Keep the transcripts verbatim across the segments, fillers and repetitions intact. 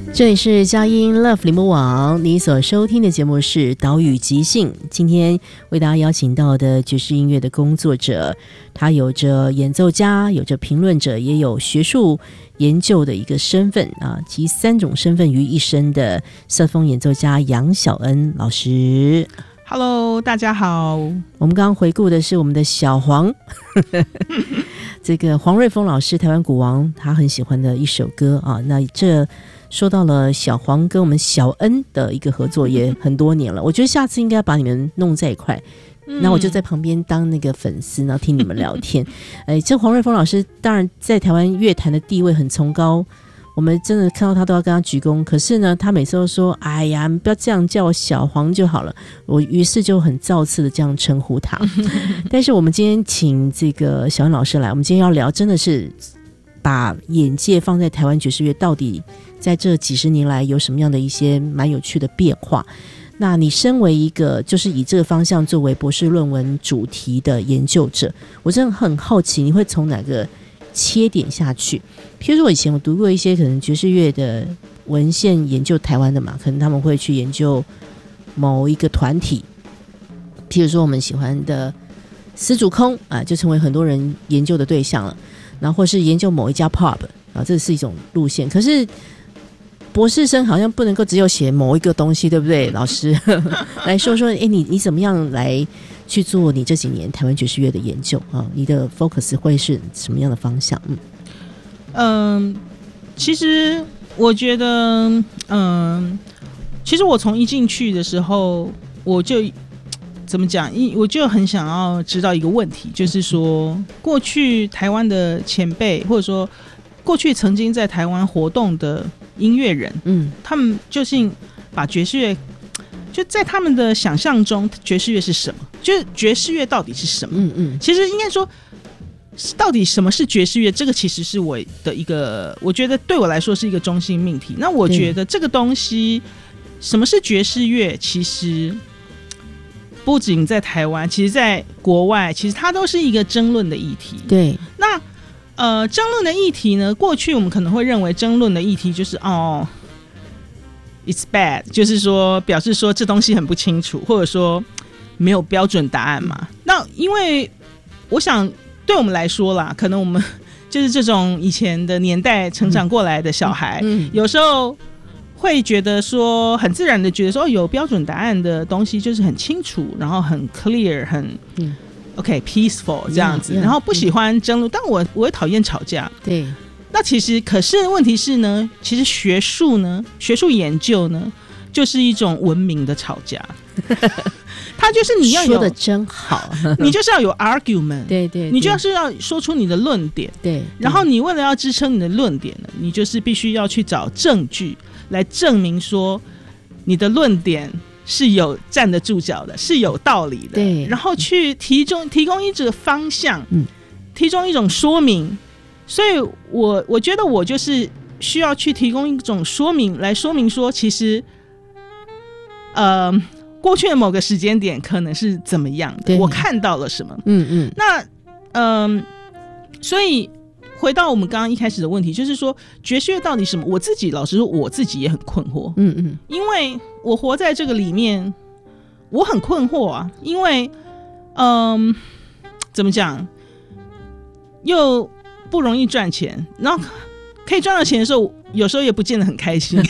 这里是佳音 Love 联播网，你所收听的节目是岛屿即兴。今天为大家邀请到的爵士音乐的工作者，他有着演奏家，有着评论者，也有学术研究的一个身份啊，集三种身份于一身的瑟风演奏家杨晓恩老师。 Hello， 大家好。 我们刚刚回顾的是我们的小黄这个黄瑞丰老师，台湾鼓王，他很喜欢的一首歌啊。那这说到了小黄跟我们小恩的一个合作也很多年了，我觉得下次应该把你们弄在一块，那、嗯、我就在旁边当那个粉丝，然后听你们聊天。哎，这黄瑞丰老师当然在台湾乐坛的地位很崇高，我们真的看到他都要跟他鞠躬。可是呢，他每次都说：“哎呀，不要这样叫我小黄就好了。”我于是就很造次的这样称呼他。但是我们今天请这个小恩老师来，我们今天要聊真的是把眼界放在台湾爵士乐到底在这几十年来有什么样的一些蛮有趣的变化。那你身为一个就是以这个方向作为博士论文主题的研究者，我真的很好奇你会从哪个切点下去。譬如说我以前我读过一些可能爵士乐的文献研究台湾的嘛，可能他们会去研究某一个团体，譬如说我们喜欢的丝竹空啊，就成为很多人研究的对象了。然后或是研究某一家 pub 啊，这是一种路线。可是博士生好像不能够只有写某一个东西，对不对？老师来说说，哎，你你怎么样来去做你这几年台湾爵士乐的研究啊？你的 focus 会是什么样的方向？嗯， 嗯，其实我觉得，嗯，其实我从一进去的时候，我就怎么讲？我就很想要知道一个问题，就是说，过去台湾的前辈，或者说过去曾经在台湾活动的音乐人，嗯，他们究竟把爵士乐，就在他们的想象中，爵士乐是什么？就是爵士乐到底是什么？嗯嗯，其实应该说，到底什么是爵士乐？这个其实是我的一个，我觉得对我来说是一个中心命题。那我觉得这个东西，什么是爵士乐？其实不仅在台湾，其实在国外，其实它都是一个争论的议题。 对， 那呃，争论的议题呢，过去我们可能会认为争论的议题就是哦 ，it's bad， 就是说表示说这东西很不清楚，或者说没有标准答案嘛。那因为我想对我们来说啦，可能我们就是这种以前的年代成长过来的小孩，嗯嗯、有时候会觉得说很自然的觉得说、哦、有标准答案的东西就是很清楚，然后很 clear， 很、嗯、OK peaceful 这样子， yeah, yeah, 然后不喜欢争论，但我我会讨厌吵架。 对， 那其实可是问题是呢，其实学术呢，学术研究呢，就是一种文明的吵架。它就是你要有说的真好， 你就是要有 argument， 对 对, 对， 你就是要说出你的论点， 对， 然后你为了要支撑你的论点呢，你就是必须要去找证据来证明说你的论点是有站得住脚的，是有道理的， 对， 然后去提供提供一种方向，嗯，提供一种说明。所以我我觉得我就是需要去提供一种说明，来说明说其实呃过去的某个时间点可能是怎么样的，我看到了什么，嗯嗯，那嗯、呃，所以回到我们刚刚一开始的问题，就是说爵士乐到底什么？我自己老实说，我自己也很困惑，嗯嗯，因为我活在这个里面，我很困惑啊，因为嗯、呃，怎么讲，又不容易赚钱，然后可以赚到钱的时候，有时候也不见得很开心。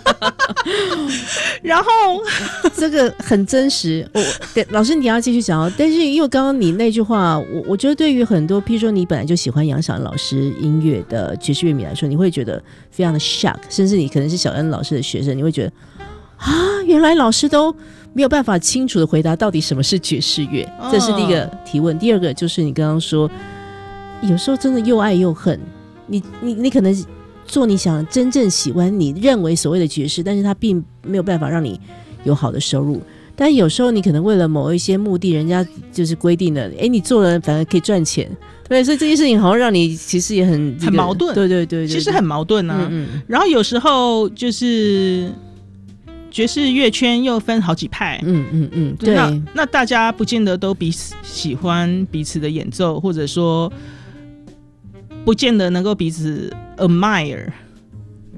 然后这个很真实，我老师你要继续讲哦。但是因为刚刚你那句话，我我觉得对于很多，譬如说你本来就喜欢杨晓恩老师音乐的爵士乐迷来说，你会觉得非常的 shock， 甚至你可能是小恩老师的学生，你会觉得啊，原来老师都没有办法清楚的回答到底什么是爵士乐，这是第一个提问。第二个就是你刚刚说，有时候真的又爱又恨，你你你可能做你想真正喜欢你认为所谓的爵士，但是它并没有办法让你有好的收入。但有时候你可能为了某一些目的，人家就是规定了，哎，你做了反而可以赚钱，对，所以这件事情好像让你其实也很、这个、 很矛盾， 对对 对, 对, 对， 其实很矛盾啊。嗯嗯，然后有时候就是爵士乐圈又分好几派，嗯嗯嗯，对，那那大家不见得都彼此喜欢彼此的演奏，或者说不见得能够彼此 admire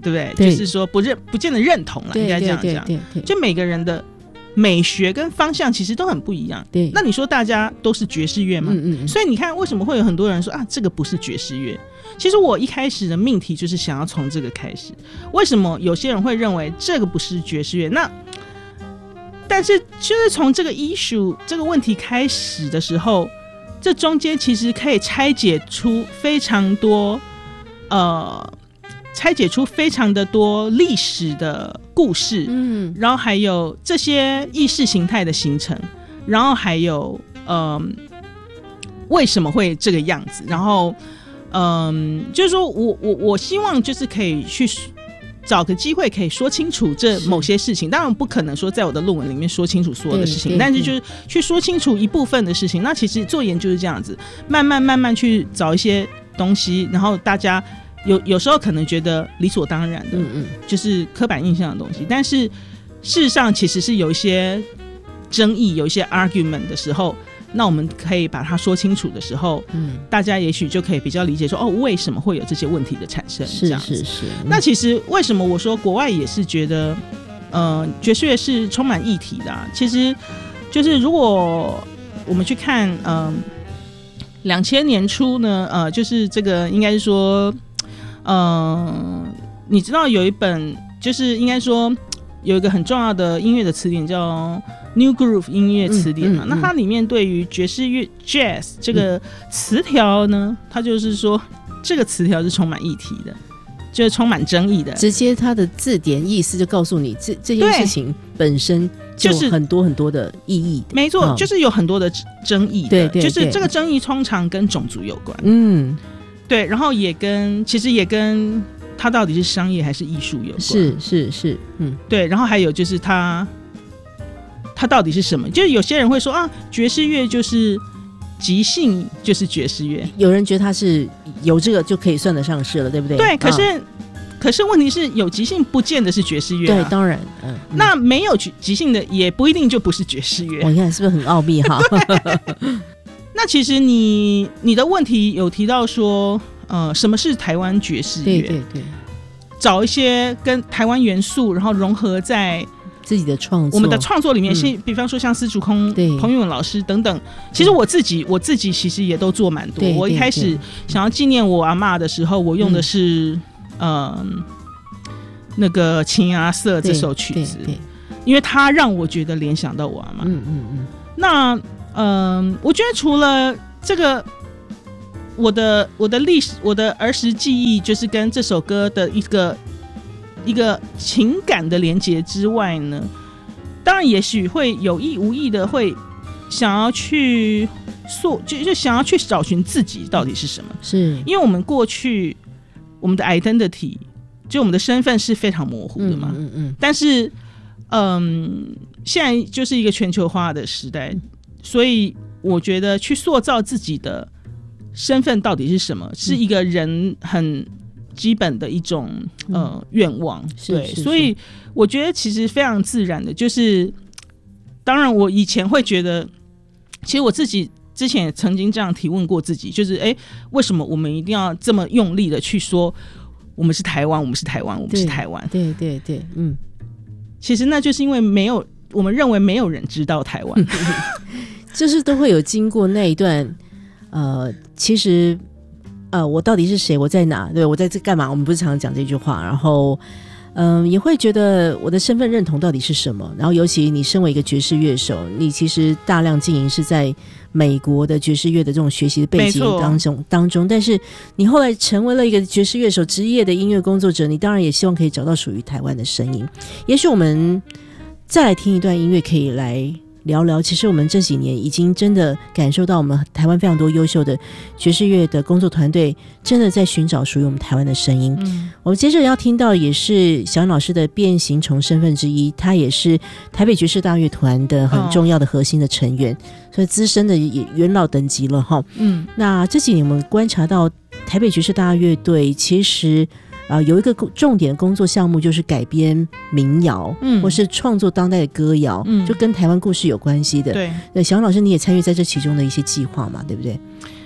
对不对？ 对就是说不认不见得认同了，应该这样讲。 对对对对， 就每个人的美学跟方向其实都很不一样。 对， 那你说大家都是爵士乐吗？ 嗯嗯嗯， 所以你看，为什么会有很多人说啊，这个不是爵士乐？其实我一开始的命题就是想要从这个开始。为什么有些人会认为这个不是爵士乐？那但是就是从这个 issue 这个问题开始的时候，这中间其实可以拆解出非常多呃。拆解出非常的多历史的故事，嗯，然后还有这些意识形态的形成，然后还有嗯、呃、为什么会这个样子，然后嗯、呃、就是说我我我希望就是可以去找个机会可以说清楚这某些事情，当然不可能说在我的论文里面说清楚所有的事情，但是就是去说清楚一部分的事情。那其实做研究是这样子，慢慢慢慢去找一些东西，然后大家有有时候可能觉得理所当然的，嗯嗯，就是刻板印象的东西，但是事实上其实是有一些争议，有一些 argument 的时候，那我们可以把它说清楚的时候，嗯，大家也许就可以比较理解说，哦，为什么会有这些问题的产生？ 是是是。 嗯、那其实为什么我说国外也是觉得，呃，爵士乐是充满议题的、啊？其实就是如果我们去看，嗯、呃，两千年初呢，呃，就是这个应该是说。嗯，你知道有一本就是应该说有一个很重要的音乐的词典叫 New Groove 音乐词典嘛、嗯嗯嗯、那它里面对于爵士乐 Jazz 这个词条呢、嗯、它就是说这个词条是充满议题的，就是充满争议的， 直接它的字典意思就告诉你这这件事情本身就很多很多的意义的， 没错、哦、就是有很多的争议的， 对对对， 就是这个争议通常跟种族有关， 嗯， 对，然后也跟其实也跟它到底是商业还是艺术有关， 是是是，嗯， 对，然后还有就是它它到底是什么？就是有些人会说啊，爵士乐就是即兴，就是爵士乐。 有人觉得它是有这个就可以算得上是了，对不对？ 对，可是、啊、可是问题是有即兴不见得是爵士乐、啊， 对，当然，嗯， 那没有即兴的也不一定就不是爵士乐。 我看是不是很奥秘哈？ 那其实你你的问题有提到说，呃，什么是台湾爵士乐？ 对对对， 找一些跟台湾元素，然后融合在自己的创作， 我们的创作里面，是、嗯、比方说像司竹空、彭玉文老师等等。其实我自己我自己其实也都做蛮多。我一开始想要纪念我阿嬷的时候，我用的是嗯、呃、那个《青阿瑟》这首曲子，因为它让我觉得联想到我阿嬷。嗯嗯嗯。那嗯、呃，我觉得除了这个，我的我的历史，我的儿时记忆，就是跟这首歌的一个一个情感的连结之外呢，当然也许会有意无意的会想要去塑，就就想要去找寻自己到底是什么。是因为我们过去我们的 identity， 就我们的身份是非常模糊的嘛。嗯嗯嗯。但是，嗯，现在就是一个全球化的时代。所以我觉得去塑造自己的身份到底是什么，是一个人很基本的一种呃愿望。对，所以我觉得其实非常自然的，就是当然我以前会觉得，其实我自己之前也曾经这样提问过自己，就是哎，为什么我们一定要这么用力的去说我们是台湾，我们是台湾，我们是台湾？对对对，嗯，其实那就是因为没有，我们认为没有人知道台湾。 就是都会有经过那一段，呃，其实，呃，我到底是谁？我在哪？对，我在这干嘛？我们不是常常讲这句话，然后，嗯、呃，也会觉得我的身份认同到底是什么？然后，尤其你身为一个爵士乐手，你其实大量经营是在美国的爵士乐的这种学习的背景当中当中，但是你后来成为了一个爵士乐手，职业的音乐工作者，你当然也希望可以找到属于台湾的声音。也许我们再来听一段音乐，可以来聊聊，其实我们这几年已经真的感受到我们台湾非常多优秀的爵士乐的工作团队真的在寻找属于我们台湾的声音。嗯，我们接着要听到也是小燕老师的变形虫身份之一，他也是台北爵士大乐团的很重要的核心的成员，哦、所以资深的也元老等级了哈。嗯，那这几年我们观察到台北爵士大乐队其实呃，有一个重点的工作项目就是改编民谣，嗯，或是创作当代的歌谣，嗯，就跟台湾故事有关系的。对，对，小杨老师你也参与在这其中的一些计划嘛，对不对？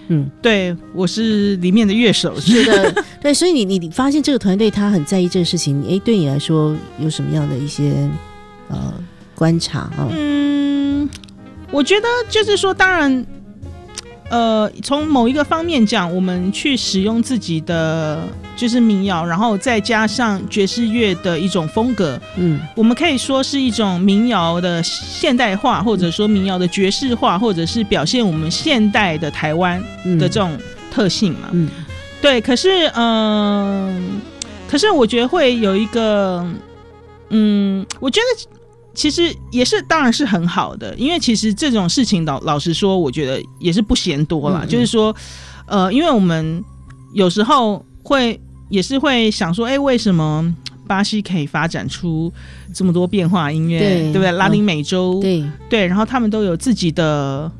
嗯，对，我是里面的乐手。 是的，对，所以你你发现这个团队他很在意这个事情，哎，对你来说有什么样的一些呃观察啊？ 嗯，我觉得就是说，当然。呃，从某一个方面讲，我们去使用自己的就是民谣，然后再加上爵士乐的一种风格，嗯，我们可以说是一种民谣的现代化，或者说民谣的爵士化，或者是表现我们现代的台湾的这种特性嘛，嗯，对。可是，嗯、呃，可是我觉得会有一个，嗯，我觉得。其实也是，当然是很好的，因为其实这种事情老老实说，我觉得也是不嫌多啦。嗯嗯就是说，呃，因为我们有时候会也是会想说，哎，为什么巴西可以发展出这么多变化音乐， 对, 对不对？拉丁美洲，哦、对对，然后他们都有自己的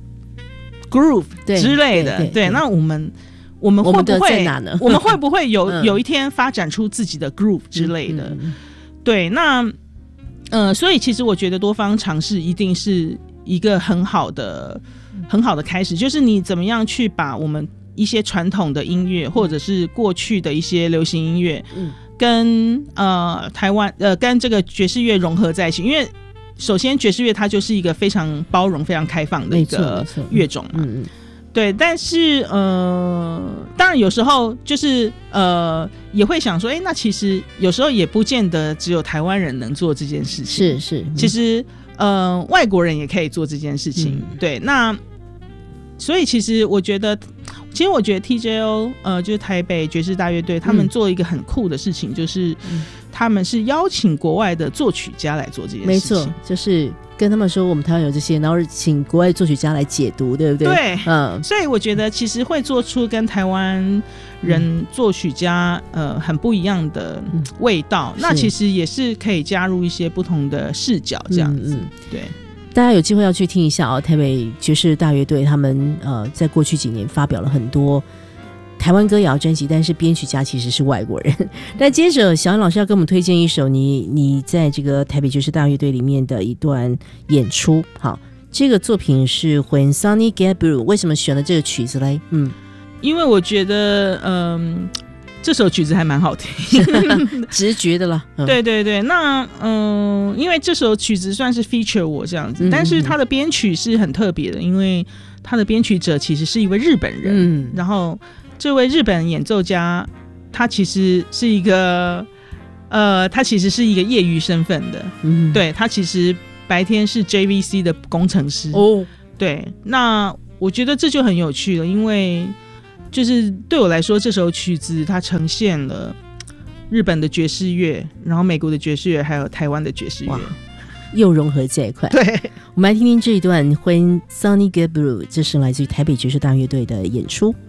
groove 之类的， 对, 对, 对, 对。那我们我们会不会在哪呢？我们会不会有、嗯、有一天发展出自己的 groove 之类的？嗯嗯对，那。呃，所以其实我觉得多方尝试一定是一个很好的、很好的开始，就是你怎么样去把我们一些传统的音乐，或者是过去的一些流行音乐，嗯，跟呃台湾呃跟这个爵士乐融合在一起，因为首先爵士乐它就是一个非常包容、非常开放的一个乐种嘛，嗯嗯。对，但是呃，当然有时候就是呃，也会想说，哎，那其实有时候也不见得只有台湾人能做这件事情，是是，嗯、其实呃，外国人也可以做这件事情。嗯、对，那所以其实我觉得，其实我觉得 T J O 呃，就是台北爵士大乐队，他们做一个很酷的事情，就是、嗯、他们是邀请国外的作曲家来做这件事情，没错，就是。跟他们说我们台湾有这些，然后请国外作曲家来解读，对不对？对，嗯，所以我觉得其实会做出跟台湾人作曲家、嗯、呃很不一样的味道、嗯，那其实也是可以加入一些不同的视角，这样子。嗯嗯、对，大家有机会要去听一下哦，台北爵士大乐队他们呃在过去几年发表了很多。台湾歌谣专辑，但是编曲家其实是外国人。但接着小安老师要给我们推荐一首你你在这个台北爵士大乐队里面的一段演出。好，这个作品是 When Sunny Get Blue， 为什么选了这个曲子嘞？嗯，因为我觉得嗯、呃、这首曲子还蛮好听，直觉的啦。嗯、对对对，那嗯、呃，因为这首曲子算是 feature 我这样子，嗯、但是它的编曲是很特别的，因为它的编曲者其实是一位日本人，嗯，然后。这位日本演奏家，他其实是一个，呃，他其实是一个业余身份的，嗯，对，他其实白天是 J V C 的工程师，哦，对，那我觉得这就很有趣了，因为就是对我来说，这首曲子它呈现了日本的爵士乐，然后美国的爵士乐，还有台湾的爵士乐。又融合在一块。对，我们来听听这一段 When Sunny Get Blue， 这是来自于台北爵士大乐队的演出。